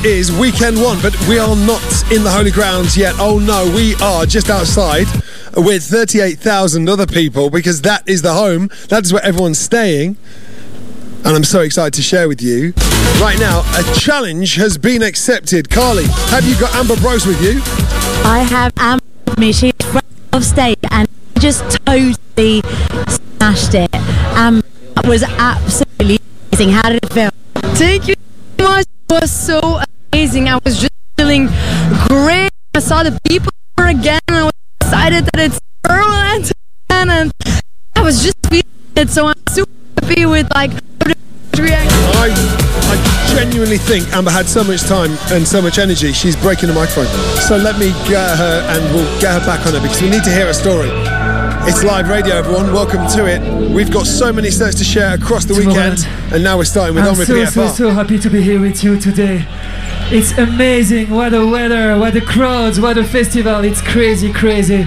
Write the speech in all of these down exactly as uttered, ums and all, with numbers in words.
is weekend one, but we are not in the Holy Grounds yet. Oh no, we are just outside with thirty-eight thousand other people, because that is the home. That is where everyone's staying. And I'm so excited to share with you. Right now, a challenge has been accepted. Carly, have you got Amber Brose with you? I have Amber with me. She's from off stage and just totally smashed it. Um, it was absolutely amazing. How did it feel? Thank you so much. It was so amazing. I was just feeling great. I saw the people again and I was excited that it's Ireland again, and I was just feeling it. So I'm super happy with like the reaction. I, I genuinely think Amber had so much time and so much energy, she's breaking the microphone. So let me get her and we'll get her back on her, because we need to hear her story. It's live radio, everyone. Welcome to it. We've got so many sets to share across the weekend, and now we're starting with I'm On With so, P F R. so, so happy to be here with you today. It's amazing. What a weather, what a crowds, what a festival. It's crazy, crazy.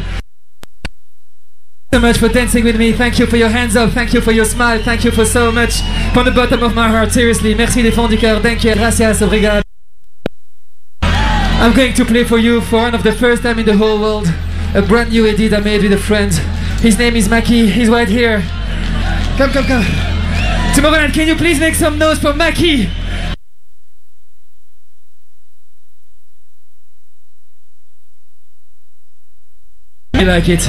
So much for dancing with me. Thank you for your hands up. Thank you for your smile. Thank you for so much. From the bottom of my heart, seriously. Merci des fonds du cœur. Thank you. Gracias. Obrigado. I'm going to play for you for one of the first time in the whole world. A brand new edit I made with a friend. His name is Maki. He's right here. Come, come, come. Tomorrowland, can you please make some noise for Maki? I like it.